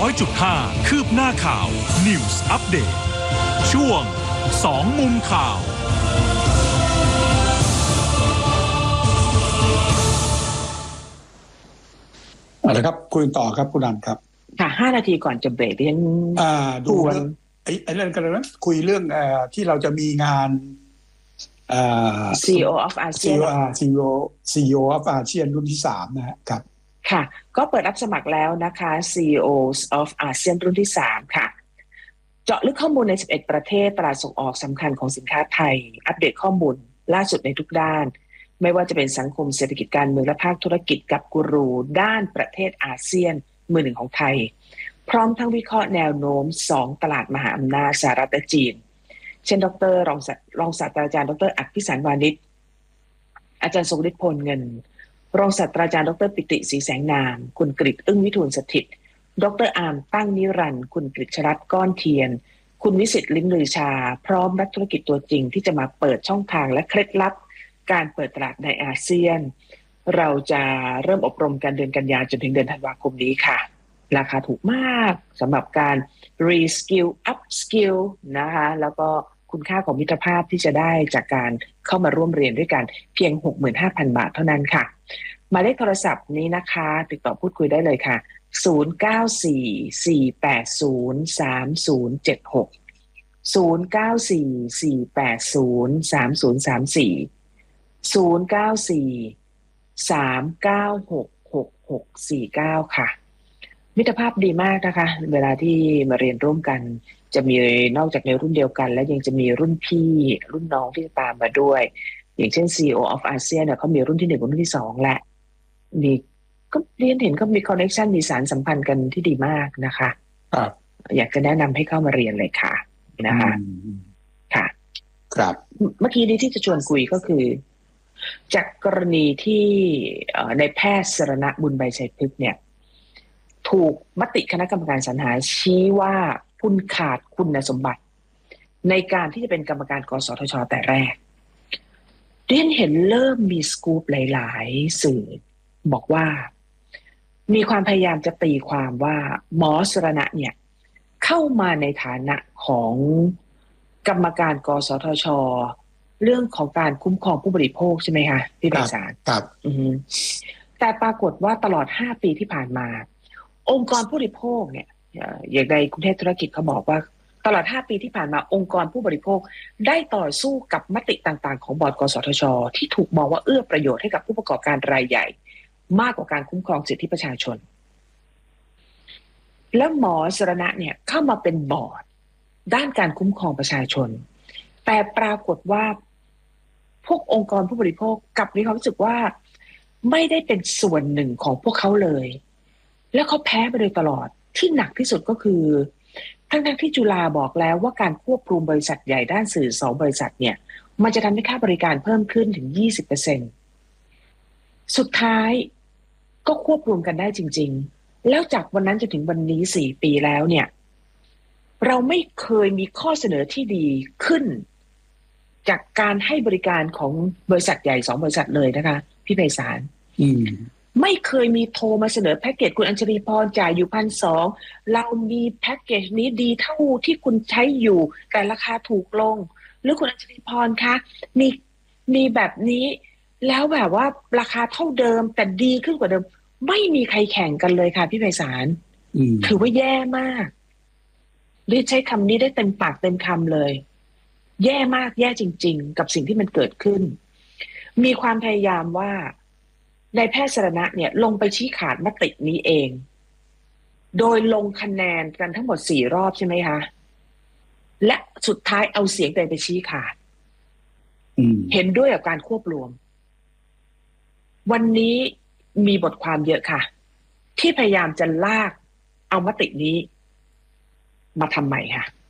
100.5 คืบหน้าข่าว News Update ช่วง2มุมข่าวเอาละครับคุยต่อครับคุณอันครับค่ะ5 นาทีก่อนจะเบรกยังดูเรื่องไอ้เรื่องกันนะคุยเรื่องที่เราจะมีงาน CEO of ASEAN CEO of ASEAN รุ่นที่3นะครับค่ะก็เปิดรับสมัครแล้วนะคะ CEOs of ASEAN รุ่นที่3ค่ะเจาะลึกข้อมูลใน11ประเทศตลาดส่งออกสำคัญของสินค้าไทยอัปเดตข้อมูลล่าสุดในทุกด้านไม่ว่าจะเป็นสังคมเศรษฐกิจการเมืองและภาคธุรกิจกับกูรูด้านประเทศอาเซียนมือหนึ่งของไทยพร้อมทั้งวิเคราะห์แนวโน้ม2ตลาดมหาอำนาจสหรัฐและจีนเช่นรองศาสตราจารย์ดร.อักพิสารวานิชอาจารย์ทรงฤทธิ์พลเงินรองศาสตราจารย์ดร.ปิติศรีแสงนามคุณกฤษอึ้งวิทูลสถิตย์ดร.อาร์มตั้งนิรันดร์คุณกฤษรัตน์ก้อนเทียนคุณวิสิทธิ์ลิ้มลือชาพร้อมนักธุรกิจตัวจริงที่จะมาเปิดช่องทางและเคล็ดลับการเปิดตลาดในอาเซียนเราจะเริ่มอบรมกันเดือนกันยายนจนถึงเดือนธันวาคมนี้ค่ะราคาถูกมากสำหรับการ reskill upskill นะคะแล้วก็คุณค่าของมิตรภาพที่จะได้จากการเข้ามาร่วมเรียนด้วยกันเพียง 65,000 บาทเท่านั้นค่ะหมายเลขโทรศัพท์นี้นะคะติดต่อพูดคุยได้เลยค่ะ0943966649 ค่ะมิตรภาพดีมากนะคะเวลาที่มาเรียนร่วมกันจะมีนอกจากในรุ่นเดียวกันและยังจะมีรุ่นพี่รุ่นน้องที่จะตามมาด้วยอย่างเช่น CEO of ASEAN เนี่ยเขามีรุ่นที่1กับรุ่นที่2และมีก็เรียนเห็นก็มีคอนเนคชั่นมีสารสัมพันธ์กันที่ดีมากนะคะอยากจะแนะนำให้เข้ามาเรียนเลยค่ะนะคะค่ะครับเมื่อกี้นี้ที่จะชวนคุยก็คือจากกรณีที่ในแพทย์สรณบุญใบชัยพฤกษ์เนี่ยถูกมติคณะกรรมการสรรหาชี้ว่าคุณขาดคุณสมบัติในการที่จะเป็นกรรมการกสทช.แต่แรกเรียนเห็นเริ่มมีสกู๊ปหลายๆสื่อบอกว่ามีความพยายามจะตีความว่าหมอสรณะเนี่ยเข้ามาในฐานะของกรรมการกสทช.เรื่องของการคุ้มครองผู้บริโภคใช่ไหมคะพี่ไพศาลครับแต่ปรากฏว่าตลอด5 ปีที่ผ่านมาองค์กรผู้บริโภคเนี่ยอย่างในกรุงเทพธุรกิจเขาบอกว่าตลอด5 ปีที่ผ่านมาองค์กรผู้บริโภคได้ต่อสู้กับมติต่างๆของบอร์ดกสทช.ที่ถูกมองว่าเอื้อประโยชน์ให้กับผู้ประกอบการรายใหญ่มากกว่าการคุ้มครองสิทธิประชาชนแล้วหมอสรณะเนี่ยเข้ามาเป็นบอร์ดด้านการคุ้มครองประชาชนแต่ปรากฏว่าพวกองค์กรผู้บริโภคกลับมีความรู้สึกว่าไม่ได้เป็นส่วนหนึ่งของพวกเขาเลยแล้วเขาแพ้มาโดยตลอดที่หนักที่สุดก็คือทั้งที่จุฬาบอกแล้วว่าการควบคุมบริษัทใหญ่ด้านสื่อ2 บริษัทเนี่ยมันจะทำให้ค่าบริการเพิ่มขึ้นถึง 20%สุดท้ายก็ควบรวมกันได้จริงๆแล้วจากวันนั้นจนถึงวันนี้4 ปีแล้วเนี่ยเราไม่เคยมีข้อเสนอที่ดีขึ้นจากการให้บริการของบริษัทใหญ่2 บริษัทเลยนะคะพี่ไพศาลไม่เคยมีโทรมาเสนอแพ็กเกจคุณอัญชลีพรจ่ายอยู่ 1,200 เรามีแพ็กเกจนี้ดีเท่าที่คุณใช้อยู่แต่ราคาถูกลงหรือคุณอัญชลีพรคะมีแบบนี้แล้วแบบว่าราคาเท่าเดิมแต่ดีขึ้นกว่าเดิมไม่มีใครแข่งกันเลยค่ะพี่ไพศาลถือว่าแย่มากเรียกใช้คำนี้ได้เต็มปากเต็มคำเลยแย่มากแย่จริงๆกับสิ่งที่มันเกิดขึ้นมีความพยายามว่านายแพทย์สรณะเนี่ยลงไปชี้ขาดมตินี้เองโดยลงคะแนนกันทั้งหมด4 รอบใช่ไหมคะและสุดท้ายเอาเสียงไปชี้ขาดเห็นด้วยกับการควบรวมวันนี้มีบทความเยอะค่ะที่พยายามจะลากเอามตินี้มาทำใหม่ค่ะ